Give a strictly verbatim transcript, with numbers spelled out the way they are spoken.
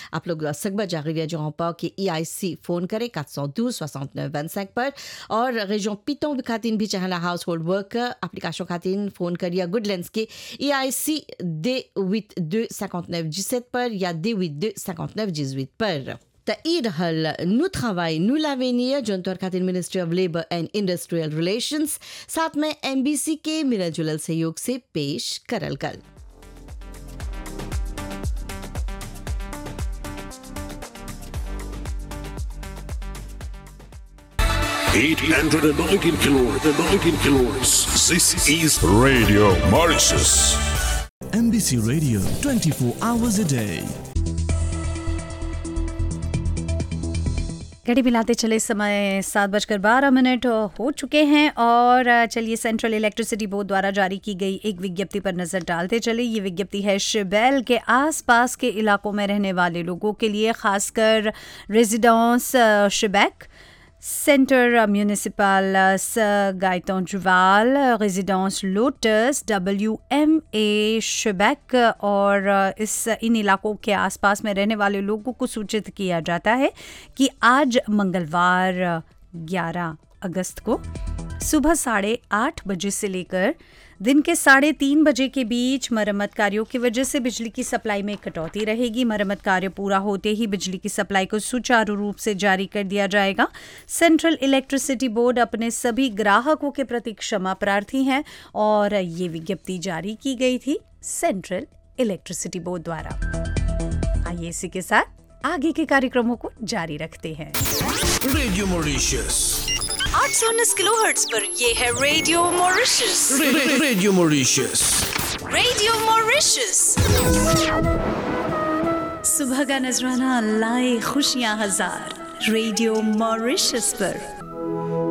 आप लोग सकबा जागरिया जो पा के ई आई सी फोन करे quatre cent douze soixante-neuf vingt-cinq पर और région पितों भी खातिन भी चाहला हाउस होल्ड वर्कर एप्लीकेशन खातिन फोन करिया गुडलैंड्स के ई आई सी D huit deux cinquante-neuf dix-sept पर या D huit deux cinquante-neuf dix-huit पर त ई रहल नु travail नु l'avenir जोन तोर खातिर ministry of labour and industrial relations साथ में एमबीसी के मिलल जुलल सहयोग से पेश करल कल। eight hundred nineteen kilohertz, nineteen kilohertz. This is Radio Mauritius. M B C Radio, twenty-four hours a day. घड़ी मिलाते चले समय सात बजकर बारह मिनट हो चुके हैं और चलिए सेंट्रल इलेक्ट्रिसिटी बोर्ड द्वारा जारी की गई एक विज्ञप्ति पर नज़र डालते चले। ये विज्ञप्ति है शिबेल के आसपास के इलाकों में रहने वाले लोगों के लिए, खासकर residence शिबेक, centre municipal गायतों Jual, residence lotus, W M A शिबेक और इस इन इलाकों के आसपास में रहने वाले लोगों को सूचित किया जाता है कि आज मंगलवार ग्यारह अगस्त को सुबह साढ़े आठ बजे से लेकर दिन के साढ़े तीन बजे के बीच मरम्मत कार्यों की वजह से बिजली की सप्लाई में कटौती रहेगी। मरम्मत कार्य पूरा होते ही बिजली की सप्लाई को सुचारू रूप से जारी कर दिया जाएगा। सेंट्रल इलेक्ट्रिसिटी बोर्ड अपने सभी ग्राहकों के प्रति क्षमा प्रार्थी हैं और ये विज्ञप्ति जारी की गई थी सेंट्रल इलेक्ट्रिसिटी बोर्ड द्वारा। आइए इसी के साथ आगे के कार्यक्रमों को जारी रखते हैं। Radio Mauritius. आठ सौ उन्नीस किलोहर्ट्ज पर ये है radio Mauritius. Radio Mauritius. Radio Mauritius. सुबह का नजराना लाए खुशियां हजार रेडियो मॉरिशस पर।